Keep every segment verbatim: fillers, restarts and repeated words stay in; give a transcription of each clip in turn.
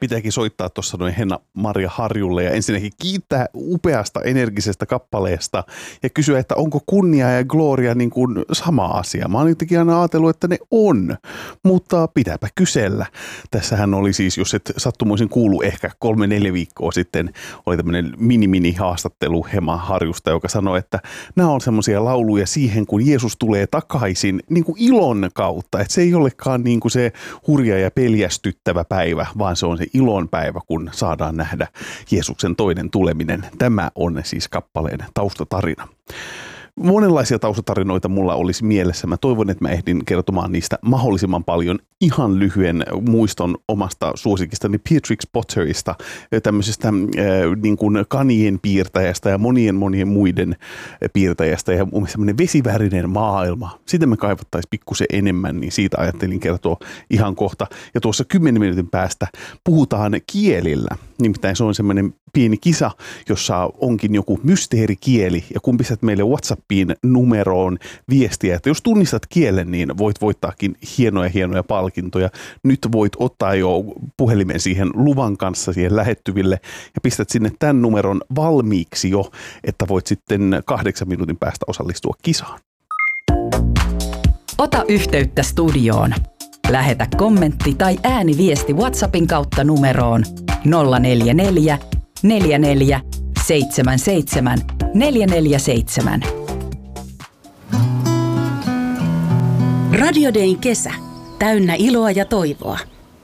pitääkin soittaa tuossa noin Henna-Maria Harjulle ja ensinnäkin kiittää upeasta energisestä kappaleesta ja kysyä, että onko kunnia ja gloria niin kuin sama asia. Mä oon jotenkin aina ajatellut, että ne on, mutta pitääpä kysellä. Tässähän oli siis, jos et sattumoisin kuulu ehkä kolme neljä viikkoa sitten, oli tämmöinen mini-mini haastattelu Hema Harjusta, joka sanoi, että nämä on semmoisia lauluja siihen, kun Jeesus tulee takaisin niin kuin ilon kautta. Että se ei olekaan niin kuin se hurja ja peljästyttävä päivä, vaan se on se ilon päivä, kun saadaan nähdä Jeesuksen toinen tuleminen. Tämä on siis kappaleen taustatarina. Monenlaisia taustatarinoita mulla olisi mielessä. Mä toivon, että mä ehdin kertomaan niistä mahdollisimman paljon. Ihan lyhyen muiston omasta suosikistani Beatrix Potterista, tämmöisestä äh, niin kuin kanien piirtäjästä ja monien monien muiden piirtäjästä ja semmoinen vesivärinen maailma. Sitä me kaivattaisiin pikkusen enemmän, niin siitä ajattelin kertoa ihan kohta. Ja tuossa kymmenen minuutin päästä puhutaan kielillä. Nimittäin se on semmoinen pieni kisa, jossa onkin joku mysteerikieli ja kun pistät meille WhatsAppiin numeroon viestiä, että jos tunnistat kielen, niin voit voittaakin hienoja hienoja palkintoja. Nyt voit ottaa jo puhelimen siihen luvan kanssa siihen lähettyville ja pistät sinne tämän numeron valmiiksi jo, että voit sitten kahdeksan minuutin päästä osallistua kisaan. Ota yhteyttä studioon. Lähetä kommentti tai ääniviesti WhatsAppin kautta numeroon nolla neljä neljä, neljä neljä, seitsemän seitsemän, neljä neljä seitsemän. Radio Dayn kesä. Täynnä iloa ja toivoa.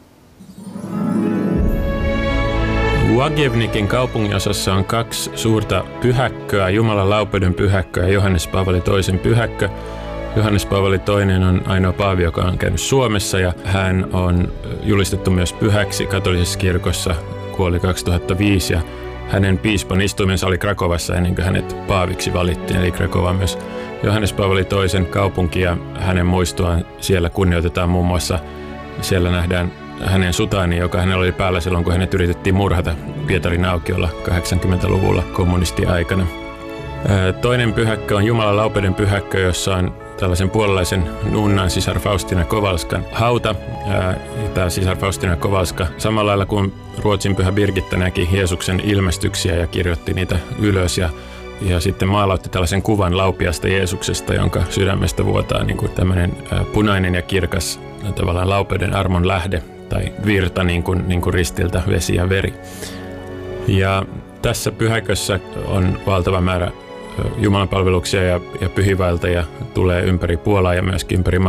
Łagiewniki kaupunginosassa on kaksi suurta pyhäkköä, Jumalan laupeuden pyhäkkö ja Johannes Paavali toisen pyhäkkö. Johannes Paavali toinen on ainoa paavi, joka on käynyt Suomessa ja hän on julistettu myös pyhäksi katolisessa kirkossa, kuoli kaksituhattaviisi ja hänen piispan istuimensa oli Krakovassa ennen kuin hänet paaviksi valittiin, eli Krakova myös Johannes Paavali toisen kaupunki ja hänen muistoaan siellä kunnioitetaan muun muassa, siellä nähdään hänen sutaani, joka hänellä oli päällä silloin, kun hänet yritettiin murhata Pietarin aukiolla kahdeksankymmentäluvulla kommunistiaikana. Toinen pyhäkkö on Jumalan laupeuden pyhäkkö, jossa on tällaisen puolalaisen nunnan sisar Faustina Kowalskan hauta. Tämä sisar Faustina Kowalska samalla lailla kuin Ruotsin pyhä Birgitta näki Jeesuksen ilmestyksiä ja kirjoitti niitä ylös ja, ja sitten maalautti tällaisen kuvan laupiasta Jeesuksesta, jonka sydämestä vuotaa niin kuin tämmöinen punainen ja kirkas tavallaan laupeuden armon lähde tai virta niin kuin, niin kuin ristiltä vesi ja veri. Ja tässä pyhäkössä on valtava määrä jumalanpalveluksia ja, ja pyhiinvaeltajia tulee ympäri Puolaa ja myöskin ympäri